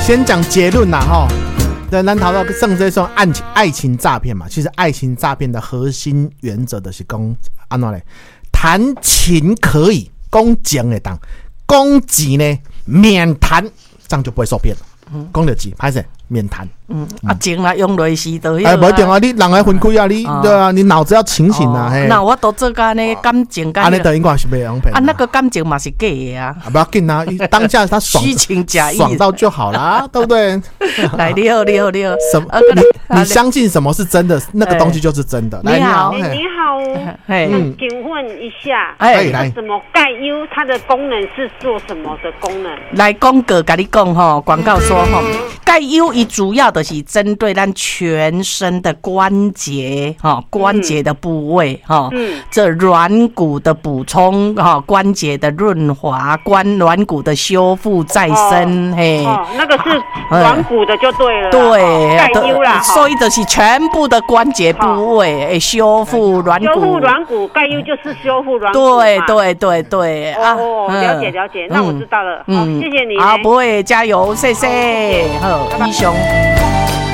先讲结论啦哈。对，咱讨到剩这种爱情诈骗嘛，其实爱情诈骗的核心原则就是讲安怎嘞？谈情可以，讲情会当，讲钱呢免谈，这样就不会受骗了。讲到钱，歹势免谈。 情啦用落是都哎，不一定啊，你人来分开啊，你对啊，你脑子要清醒啊。 那我都做干呢感情干。 安尼就应该是被人骗。 那个感情嘛是假的啊。 不要紧啊，当下他爽， 虚情假意， 爽到就好啦，对不对？ 来，你好。 什么？你相信什么是真的，那个东西就是真的。 你好， 你好，请问一下， 来， 什么钙优它的功能是做什么的功能？ 来，广告跟你讲吼，广告说吼，钙优伊主要的是针对咱全身的关节哈，关节的部位哈，这软骨的补充哈，关节的润滑，软骨的修复再生，嘿， 那个是软骨的就对了， 对， 钙优啦， 所以就是全部的关节部位修复软骨， 修复软骨，钙优就是修复软骨， 对啊， 了解，那我知道了，好，谢谢你， 好，不会，加油，谢谢，好，医生。